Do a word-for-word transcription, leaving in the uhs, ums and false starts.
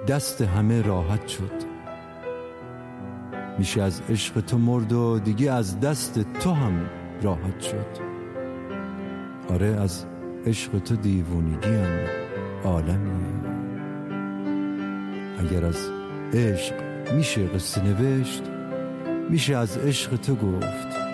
دست همه راحت شد. میشه از عشق تو مرد و دیگه از دست تو هم راحت شد. آره از عشق تو دیوونگی هم عالمیه. اگر از عشق میشه قصه نوشت، میشه از عشق تو گفت